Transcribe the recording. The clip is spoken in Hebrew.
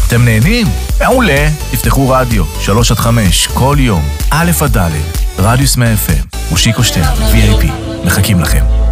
אתם נהנים? מעולה. תפתחו רדיו, 3-5, כל יום, א' עד ד', רדיוס 100 FM, ושיקו שטרן, VIP. מחכים לכם.